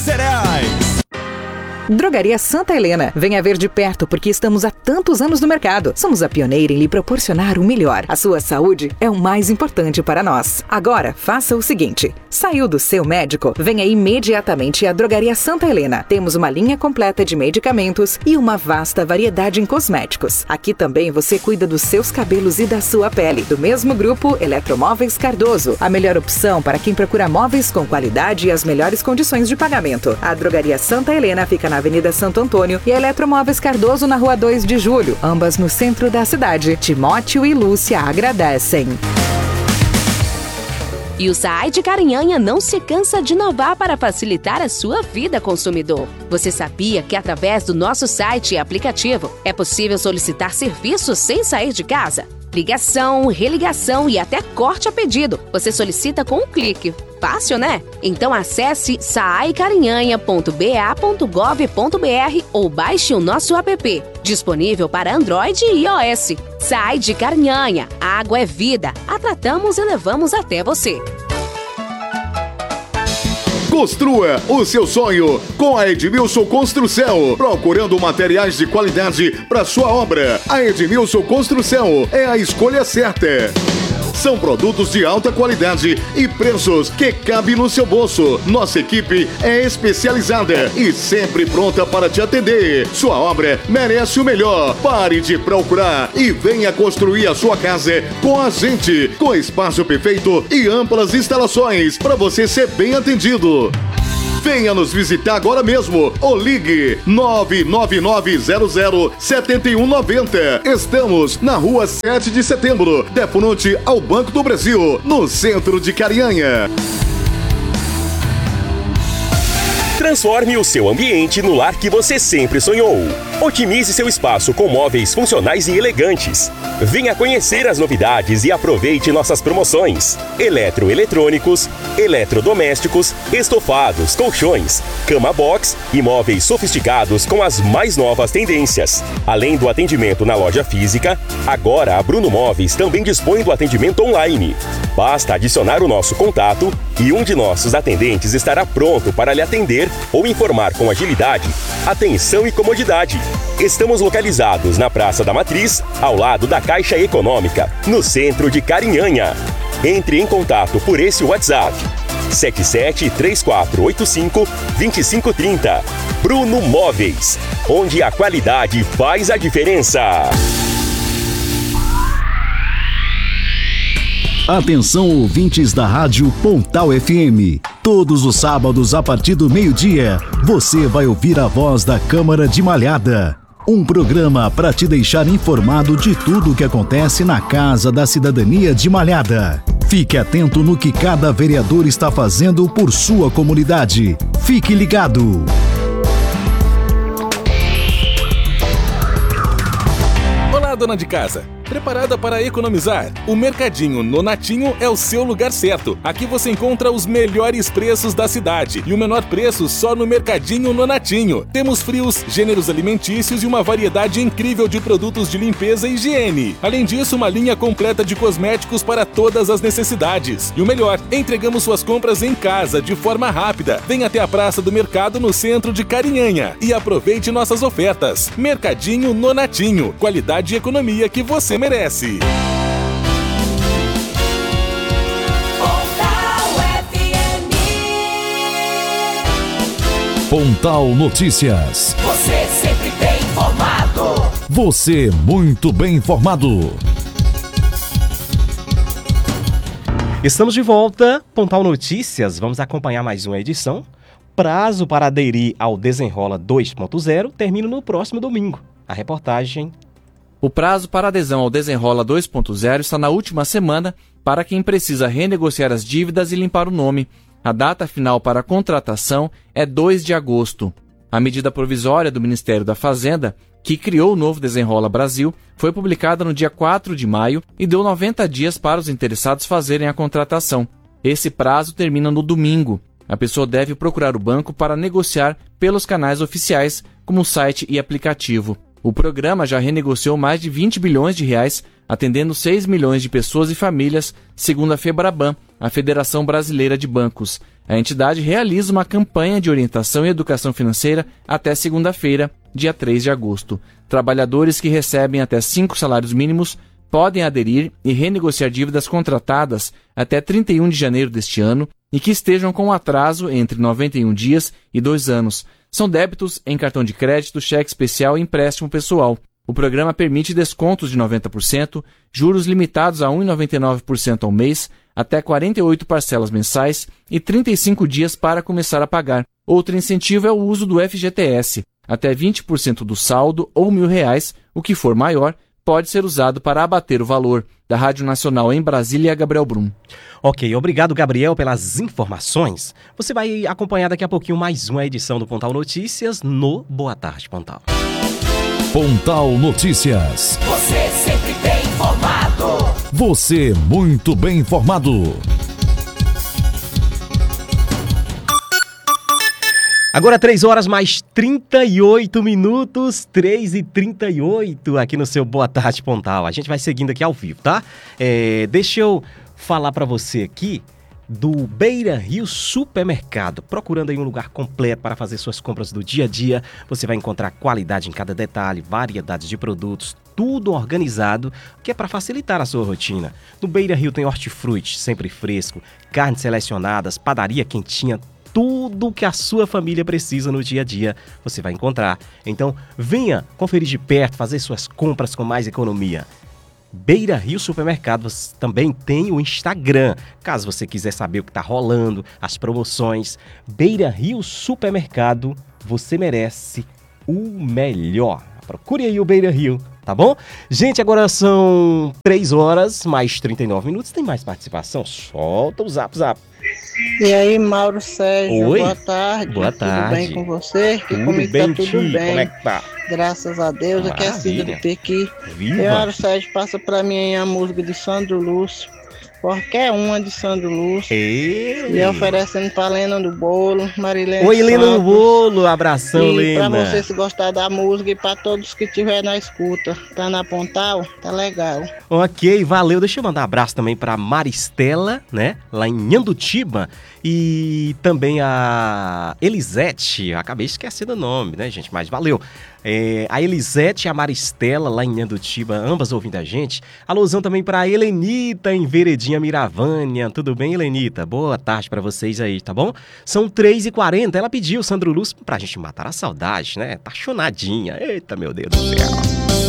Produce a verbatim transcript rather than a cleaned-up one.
Cereais. Drogaria Santa Helena. Venha ver de perto porque estamos há tantos anos no mercado. Somos a pioneira em lhe proporcionar o melhor. A sua saúde é o mais importante para nós. Agora, faça o seguinte. Saiu do seu médico? Venha imediatamente à Drogaria Santa Helena. Temos uma linha completa de medicamentos e uma vasta variedade em cosméticos. Aqui também você cuida dos seus cabelos e da sua pele. Do mesmo grupo, Eletromóveis Cardoso. A melhor opção para quem procura móveis com qualidade e as melhores condições de pagamento. A Drogaria Santa Helena fica na Avenida Santo Antônio e a Eletromóveis Cardoso na Rua dois de Julho, ambas no centro da cidade. Timóteo e Lúcia agradecem. E o S A I de Carinhanha não se cansa de inovar para facilitar a sua vida, consumidor. Você sabia que através do nosso site e aplicativo é possível solicitar serviços sem sair de casa? Ligação, religação e até corte a pedido. Você solicita com um clique. Fácil, né? Então acesse saaicarinhanha ponto b a ponto gov ponto b r ou baixe o nosso app. Disponível para Android e iOS. S A I de Carinhanha. Água é vida. A tratamos e levamos até você. Construa o seu sonho com a Edmilson Construção. Procurando materiais de qualidade para sua obra, a Edmilson Construção é a escolha certa. São produtos de alta qualidade e preços que cabem no seu bolso. Nossa equipe é especializada e sempre pronta para te atender. Sua obra merece o melhor. Pare de procurar e venha construir a sua casa com a gente. Com espaço perfeito e amplas instalações para você ser bem atendido. Venha nos visitar agora mesmo ou ligue nove nove nove zero zero sete um nove zero. Estamos na rua sete de setembro, de frente ao Banco do Brasil, no centro de Carinhanha. Transforme o seu ambiente no lar que você sempre sonhou. Otimize seu espaço com móveis funcionais e elegantes. Venha conhecer as novidades e aproveite nossas promoções. Eletroeletrônicos, eletrodomésticos, estofados, colchões, cama box e móveis sofisticados com as mais novas tendências. Além do atendimento na loja física, agora a Bruno Móveis também dispõe do atendimento online. Basta adicionar o nosso contato e um de nossos atendentes estará pronto para lhe atender ou informar com agilidade, atenção e comodidade. Estamos localizados na Praça da Matriz, ao lado da Caixa Econômica, no centro de Carinhanha. Entre em contato por esse WhatsApp, sete sete três quatro oito cinco dois cinco três zero. Bruno Móveis, onde a qualidade faz a diferença. Atenção, ouvintes da Rádio Pontal F M. Todos os sábados, a partir do meio-dia, você vai ouvir a voz da Câmara de Malhada. Um programa para te deixar informado de tudo o que acontece na Casa da Cidadania de Malhada. Fique atento no que cada vereador está fazendo por sua comunidade. Fique ligado. Olá, dona de casa. Preparada para economizar? O Mercadinho Nonatinho é o seu lugar certo. Aqui você encontra os melhores preços da cidade e o menor preço só no Mercadinho Nonatinho. Temos frios, gêneros alimentícios e uma variedade incrível de produtos de limpeza e higiene. Além disso, uma linha completa de cosméticos para todas as necessidades. E o melhor, entregamos suas compras em casa de forma rápida. Venha até a Praça do Mercado no centro de Carinhanha e aproveite nossas ofertas. Mercadinho Nonatinho. Qualidade e economia que você merece. Pontal Notícias. Você sempre bem informado. Você muito bem informado. Estamos de volta, Pontal Notícias. Vamos acompanhar mais uma edição. Prazo para aderir ao Desenrola dois ponto zero termina no próximo domingo. A reportagem... O prazo para adesão ao Desenrola dois ponto zero está na última semana para quem precisa renegociar as dívidas e limpar o nome. A data final para a contratação é dois de agosto. A medida provisória do Ministério da Fazenda, que criou o novo Desenrola Brasil, foi publicada no dia quatro de maio e deu noventa dias para os interessados fazerem a contratação. Esse prazo termina no domingo. A pessoa deve procurar o banco para negociar pelos canais oficiais, como site e aplicativo. O programa já renegociou mais de vinte bilhões de reais, atendendo seis milhões de pessoas e famílias, segundo a FEBRABAN, a Federação Brasileira de Bancos. A entidade realiza uma campanha de orientação e educação financeira até segunda-feira, dia três de agosto. Trabalhadores que recebem até cinco salários mínimos podem aderir e renegociar dívidas contratadas até trinta e um de janeiro deste ano e que estejam com atraso entre noventa e um dias e dois anos. São débitos em cartão de crédito, cheque especial e empréstimo pessoal. O programa permite descontos de noventa por cento, juros limitados a um vírgula noventa e nove por cento ao mês, até quarenta e oito parcelas mensais e trinta e cinco dias para começar a pagar. Outro incentivo é o uso do F G T S. Até vinte por cento do saldo ou mil reais, o que for maior, pode ser usado para abater o valor. Da Rádio Nacional em Brasília, Gabriel Brum. Ok, obrigado, Gabriel, pelas informações. Você vai acompanhar daqui a pouquinho mais uma edição do Pontal Notícias no Boa Tarde, Pontal. Pontal Notícias. Você sempre bem informado. Você muito bem informado. Agora três horas mais trinta e oito minutos, três e trinta e oito aqui no seu Boa Tarde Pontal. A gente vai seguindo aqui ao vivo, tá? É, deixa eu falar pra você aqui do Beira Rio Supermercado. Procurando aí um lugar completo para fazer suas compras do dia a dia, você vai encontrar qualidade em cada detalhe, variedades de produtos, tudo organizado, que é para facilitar a sua rotina. No Beira Rio tem hortifruti, sempre fresco, carnes selecionadas, padaria quentinha, tudo que a sua família precisa no dia a dia, você vai encontrar. Então, venha conferir de perto, fazer suas compras com mais economia. Beira Rio Supermercado, você também tem o Instagram, caso você quiser saber o que está rolando, as promoções. Beira Rio Supermercado, você merece o melhor. Procure aí o Beira Rio, tá bom? Gente, agora são três horas, mais trinta e nove minutos, tem mais participação? Solta o zap zap. E aí, Mauro Sérgio, Oi. boa tarde. Boa tarde. Tudo bem com você? Que Tudo comigo bem, tá tudo tio? bem. Como é que tá? Graças a Deus, aqui é a Cida Maravilha. do Pequi. Viva. E Mauro Sérgio, passa pra mim aí a música de Sandro Lúcio. Qualquer uma de Sandro Lúcio. Ei. E oferecendo pra Lena do Bolo, Marilene Oi, Lena do Santos. Bolo, abração, E pra Lena. você se gostar da música e pra todos que estiver na escuta. Tá na Pontal? Tá legal. Ok, valeu. Deixa eu mandar um abraço também para Maristela, né? Lá em Nhandutiba. E também a Elisete. Eu acabei esquecendo o nome, né, gente? Mas valeu. É, a Elisete e a Maristela, lá em Nhandutiba, ambas ouvindo a gente. Alusão também para a Helenita, em Veredinha Miravânia. Tudo bem, Helenita? Boa tarde para vocês aí, tá bom? São três e quarenta. Ela pediu, Sandro Lúcio, pra gente matar a saudade, né? Tá chonadinha. Eita, meu Deus do céu.